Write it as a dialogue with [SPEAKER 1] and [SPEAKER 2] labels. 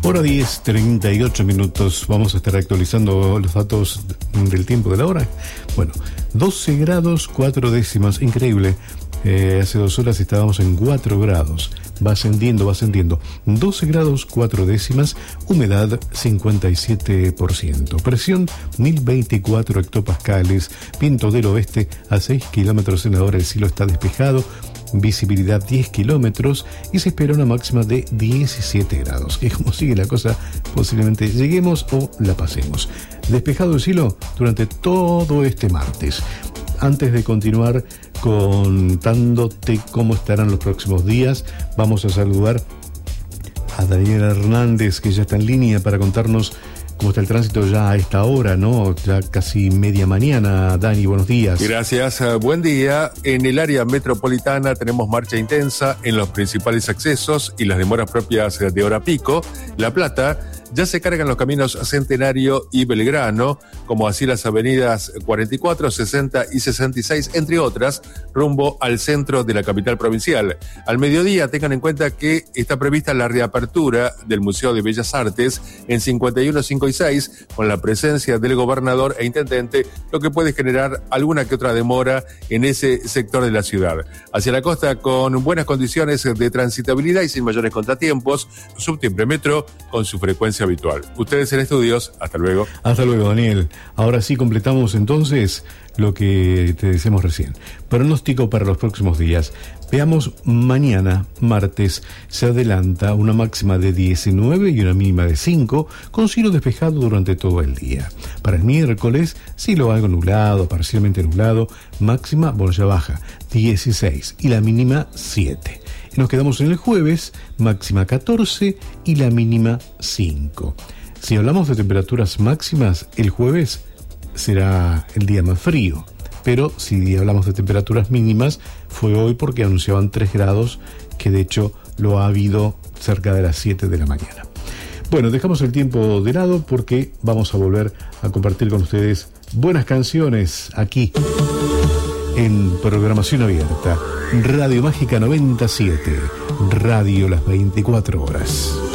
[SPEAKER 1] Hora 10, 38 minutos. Vamos a estar actualizando los datos del tiempo de la hora. Bueno, 12 grados 4 décimas. Increíble. Hace 2 horas estábamos en 4 grados. Va ascendiendo. 12 grados 4 décimas. Humedad 57%. Presión 1024 hectopascales. Viento del oeste a 6 kilómetros en la hora. El cielo está despejado. Visibilidad 10 kilómetros y se espera una máxima de 17 grados. Que como sigue la cosa, posiblemente lleguemos o la pasemos. Despejado el cielo durante todo este martes. Antes de continuar contándote cómo estarán los próximos días, vamos a saludar a Daniela Hernández, que ya está en línea para contarnos cómo está el tránsito ya a esta hora, ¿no? Ya casi media mañana. Dani, buenos días.
[SPEAKER 2] Gracias, buen día. En el área metropolitana tenemos marcha intensa en los principales accesos y las demoras propias de hora pico. La Plata ya se cargan los caminos Centenario y Belgrano, como así las avenidas 44, 60 y 66, entre otras, rumbo al centro de la capital provincial. Al mediodía, tengan en cuenta que está prevista la reapertura del Museo de Bellas Artes en 51, 5 y 6, con la presencia del gobernador e intendente, lo que puede generar alguna que otra demora en ese sector de la ciudad. Hacia la costa, con buenas condiciones de transitabilidad y sin mayores contratiempos, Subtiempo Metro con su frecuencia habitual. Ustedes en estudios, hasta luego.
[SPEAKER 1] Hasta luego, Daniel. Ahora sí completamos entonces lo que te decíamos recién. Pronóstico para los próximos días. Veamos, mañana, martes, se adelanta una máxima de 19 y una mínima de 5, con cielo despejado durante todo el día. Para el miércoles, cielo algo nublado, parcialmente nublado, máxima, ya baja, 16 y la mínima 7. Y nos quedamos en el jueves, máxima 14 y la mínima 5. Si hablamos de temperaturas máximas, el jueves será el día más frío. Pero si hablamos de temperaturas mínimas, fue hoy porque anunciaban 3 grados, que de hecho lo ha habido cerca de las 7 de la mañana. Bueno, dejamos el tiempo de lado porque vamos a volver a compartir con ustedes buenas canciones aquí en Programación Abierta. Radio Mágica 97, Radio las 24 horas.